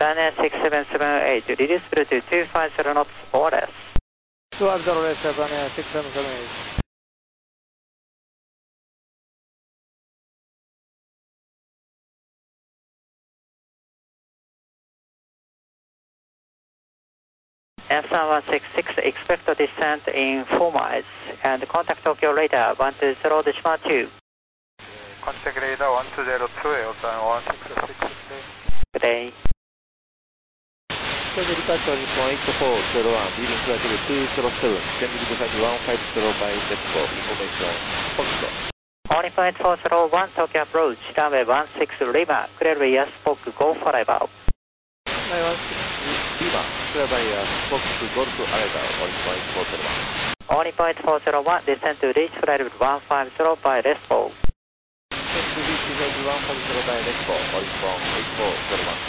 Daniel 6778, reduce Bluetooth 250 knots, ORS. 250 left, Daniel 6778. S1166, expect a descent in 4 miles, and contact Tokyo radar 120.2. Contact radar 120.2, Elton 166. Good day. Schedule departure Nippon 8401, leaving flight level 207, send flight 150 by Letco, information, Foxtrot. Only point 401, Tokyo approach, runway 16 Lima, clear via Spock, go for arrival. Runway 16 Lima, clear via Spock, go to arrival, only point 401. Only point 401, descend to reach flight level 150 by Letco. Descend to reach flight 150 by Letco, only point 8401.